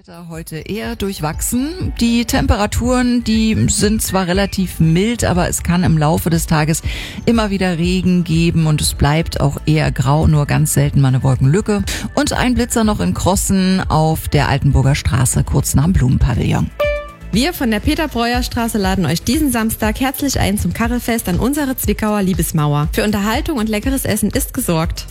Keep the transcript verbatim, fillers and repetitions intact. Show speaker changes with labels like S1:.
S1: Wetter heute eher durchwachsen. Die Temperaturen, die sind zwar relativ mild, aber es kann im Laufe des Tages immer wieder Regen geben und es bleibt auch eher grau, nur ganz selten mal eine Wolkenlücke. Und ein Blitzer noch in Crossen auf der Altenburger Straße, kurz nach dem Blumenpavillon.
S2: Wir von der Peter-Breuer-Straße laden euch diesen Samstag herzlich ein zum Karrefest an unsere Zwickauer Liebesmauer. Für Unterhaltung und leckeres Essen ist gesorgt.